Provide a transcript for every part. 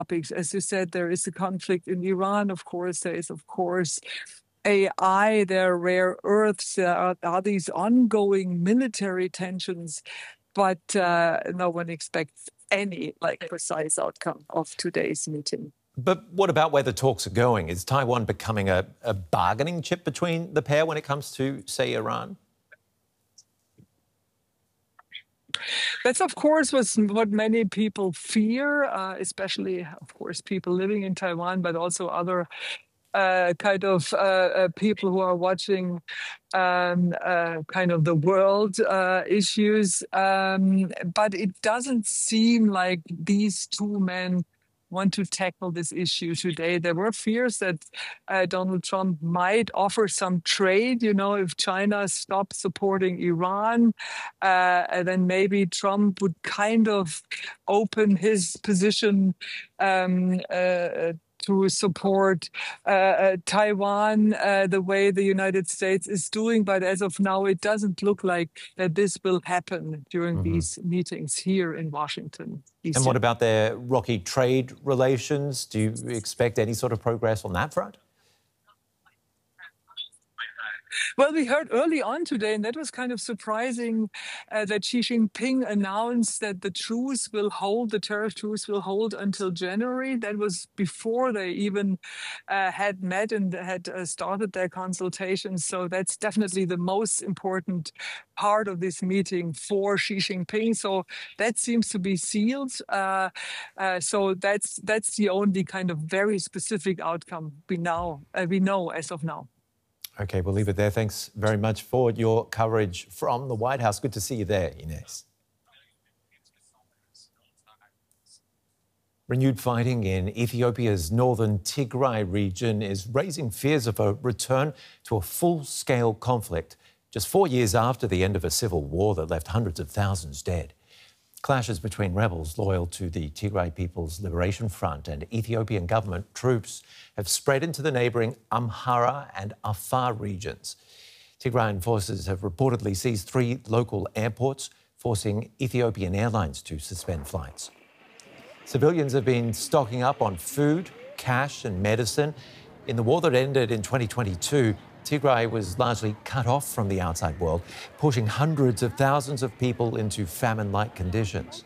topics. As you said, there is a conflict in Iran, of course. There is, of course, AI, there are rare earths, there are these ongoing military tensions, but no one expects any precise outcome of today's meeting. But what about where the talks are going? Is Taiwan becoming a bargaining chip between the pair when it comes to, say, Iran? That's, of course, what many people fear, especially, of course, people living in Taiwan, but also other people who are watching kind of the world issues. But it doesn't seem like these two men want to tackle this issue today. There were fears that Donald Trump might offer some trade, if China stops supporting Iran, and then maybe Trump would kind of open his position to support Taiwan the way the United States is doing. But as of now, it doesn't look like that this will happen during these meetings here in Washington, D.C. And what about their rocky trade relations? Do you expect any sort of progress on that front? Well, we heard early on today, and that was kind of surprising, that Xi Jinping announced that the tariff truce will hold until January. That was before they even had met and had started their consultations. So that's definitely the most important part of this meeting for Xi Jinping. So that seems to be sealed. So that's the only kind of very specific outcome we know as of now. OK, we'll leave it there. Thanks very much for your coverage from the White House. Good to see you there, Ines. Renewed fighting in Ethiopia's northern Tigray region is raising fears of a return to a full-scale conflict just 4 years after the end of a civil war that left hundreds of thousands dead. Clashes between rebels loyal to the Tigray People's Liberation Front and Ethiopian government troops have spread into the neighbouring Amhara and Afar regions. Tigrayan forces have reportedly seized 3 local airports, forcing Ethiopian Airlines to suspend flights. Civilians have been stocking up on food, cash and medicine. In the war that ended in 2022, Tigray was largely cut off from the outside world, pushing hundreds of thousands of people into famine-like conditions.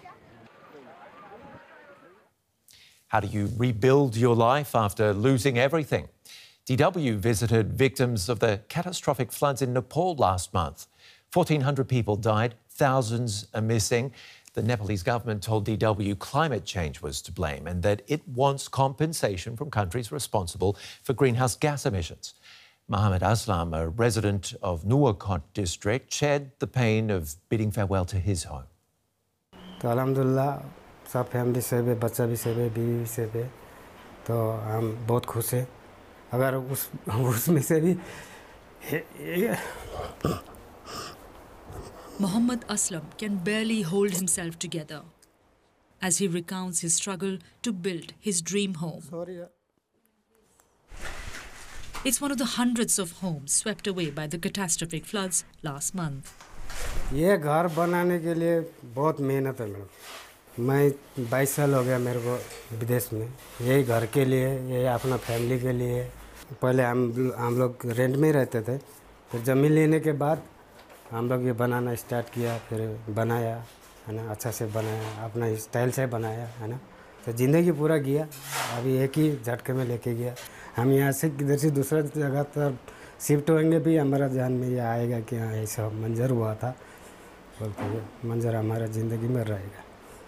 How do you rebuild your life after losing everything? DW visited victims of the catastrophic floods in Nepal last month. 1,400 people died, thousands are missing. The Nepalese government told DW climate change was to blame and that it wants compensation from countries responsible for greenhouse gas emissions. Mohammed Aslam, a resident of Nuwakot district, shared the pain of bidding farewell to his home. Alhamdulillah, सब family से भी बच्चा भी से भी बीवी से भी तो हम बहुत खुश हैं अगर उसमें से भी Mohammed Aslam can barely hold himself together as he recounts his struggle to build his dream home. It's one of the hundreds of homes swept away by the catastrophic floods last month. ये घर बनाने के लिए बहुत मेहनत है madam मैं 22 साल हो गया मेरे को विदेश में यही घर के लिए यही अपना फैमिली के लिए पहले हम लोग रेंट में ही रहते थे फिर ज़मीन लेने के बाद हम लोग ये बनाना स्टार्ट किया फिर बनाया है ना अच्छा से बनाया अपना स्टाइल से बनाया है ना तो ज़िंदगी पूरा गया अभी एक ही झटके में लेके गया हम यहाँ से किधर से दूसरा जगह पर शिफ्ट होंगे भी हमारा ध्यान में ये आएगा कि हाँ ऐसा मंजर हुआ था बोलते मंजर हमारा ज़िंदगी में रहेगा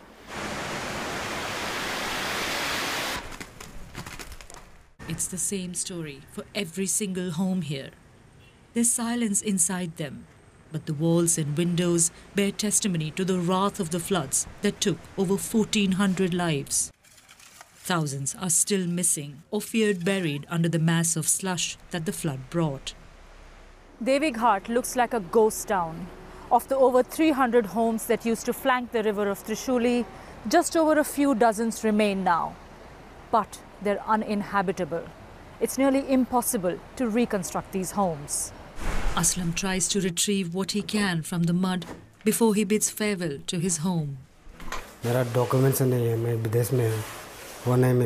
It's the same story for every single home here. There's silence inside them, but the walls and windows bear testimony to the wrath of the floods that took over 1,400 lives. Thousands are still missing or feared buried under the mass of slush that the flood brought. Devi Ghat looks like a ghost town. Of the over 300 homes that used to flank the river of Trishuli, just over a few dozens remain now. But they're uninhabitable. It's nearly impossible to reconstruct these homes. Aslam tries to retrieve what he can from the mud before he bids farewell to his home. मेरा documents नहीं है मैं विदेश में हूँ होने में